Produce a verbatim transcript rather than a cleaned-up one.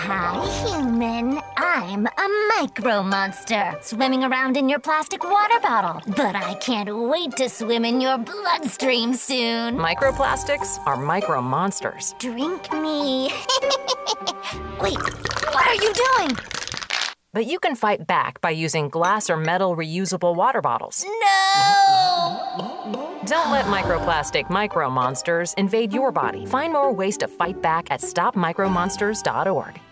Hi, human. I'm a micro monster, swimming around in your plastic water bottle. But I can't wait to swim in your bloodstream soon. Microplastics are micro monsters. Drink me. Wait, what are you doing? But you can fight back by using glass or metal reusable water bottles. No! Don't let microplastic micro monsters invade your body. Find more ways to fight back at stop micro monsters dot org.